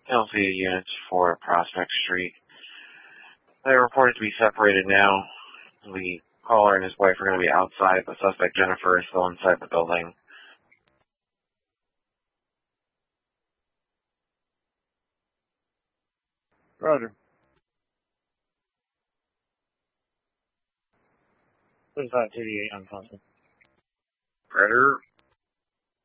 LC units for Prospect Street. They're reported to be separated now. The caller and his wife are going to be outside, but suspect Jennifer is still inside the building. Roger. 3588 unconscious. Predator